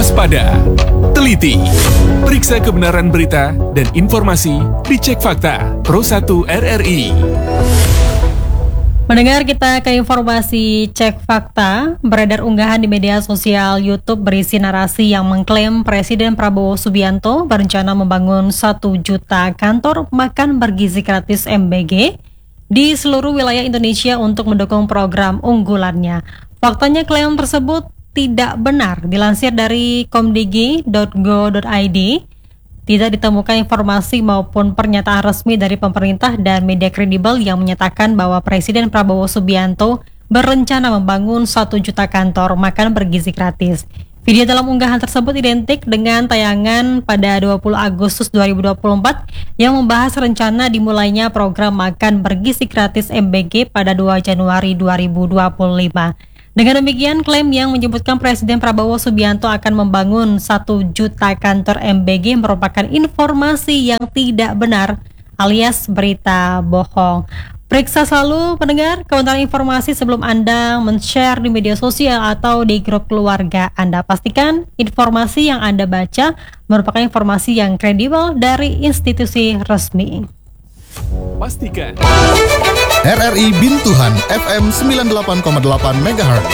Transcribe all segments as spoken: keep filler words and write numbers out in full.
waspada, teliti, periksa kebenaran berita dan informasi dicek fakta Pro satu R R I. Mendengar kita ke informasi cek fakta, beredar unggahan di media sosial YouTube berisi narasi yang mengklaim Presiden Prabowo Subianto berencana membangun satu juta kantor makan bergizi gratis M B G di seluruh wilayah Indonesia untuk mendukung program unggulannya. Faktanya klaim tersebut tidak benar. Dilansir dari komdigi titik go titik i d, tidak ditemukan informasi maupun pernyataan resmi dari pemerintah dan media kredibel yang menyatakan bahwa Presiden Prabowo Subianto berencana membangun satu juta kantor makan bergizi gratis. Video dalam unggahan tersebut identik dengan tayangan pada dua puluh Agustus dua ribu dua puluh empat yang membahas rencana dimulainya program makan bergizi gratis M B G pada dua Januari dua ribu dua puluh lima. Dengan demikian, klaim yang menyebutkan Presiden Prabowo Subianto akan membangun satu juta kantor M B G merupakan informasi yang tidak benar alias berita bohong. Periksa selalu pendengar kebenaran informasi sebelum Anda men-share di media sosial atau di grup keluarga Anda. Pastikan informasi yang Anda baca merupakan informasi yang kredibel dari institusi resmi. Pastikan R R I Bintuhan F M sembilan puluh delapan koma delapan megahertz.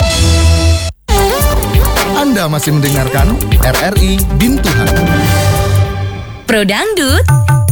Anda masih mendengarkan R R I Bintuhan. Pro Dangdut